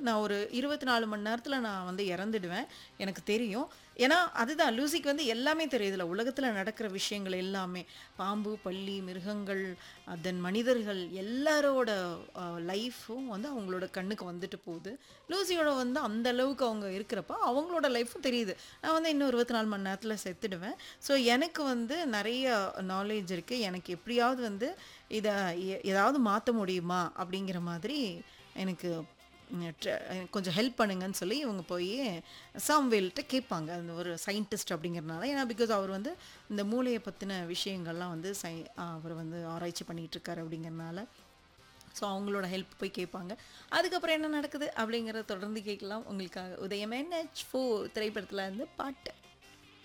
நான் ஒரு 24 மணி நேரத்துல நான் வந்து இறந்துடுவேன். எனக்கு தெரியும். ஏன்னா, அதுதான் லூசிக்கு வந்து எல்லாமே தெரியும். இதுல உலகத்துல நடக்கிற விஷயங்கள் எல்லாமே. பாம்பு, பல்லி, மிருகங்கள், தென் மனிதர்கள் எல்லாரோட லைஃப்பும் வந்து அவங்களோட கண்ணுக்கு வந்துட்டு போகுது. லூசியோட வந்து அந்த அளவுக்கு அவங்க இருக்கிறப்ப, அவங்களோட லைஃப்பும் தெரியுது. நான் வந்து இன்னும் 24 மணி நேரத்துல செத்துடுவேன். ஸோ, எனக்கு வந்து நெறைய நாலேட்ஜ் இருக்கு. எனக்கு எப்படியாவது வந்து இத ஏதாவது மாத்த முடியுமா? அப்படிங்கிற மாதிரி எனக்கு கொஞ்சம் ஹெல்ப் பண்ணுங்கன்னு சொல்லி இவங்க போய் சாம்வேல்ட்ட கேட்பாங்க. அந்த ஒரு சயின்டிஸ்ட் அப்படிங்கிறனால. ஏன்னா பிகாஸ் அவர் வந்து இந்த மூளைய பத்தின விஷயங்கள்லாம் வந்து அவர் வந்து ஆராய்ச்சி பண்ணிட்டு இருக்காரு அப்படிங்கிறனால. ஸோ அவங்களோட ஹெல்ப் போய் கேட்பாங்க. அதுக்கப்புறம் என்ன நடக்குது அப்படிங்கிறத தொடர்ந்து கேட்கலாம். உங்களுக்காக உதயம் NH4 திரைப்படத்துல இருந்து பாட்டு.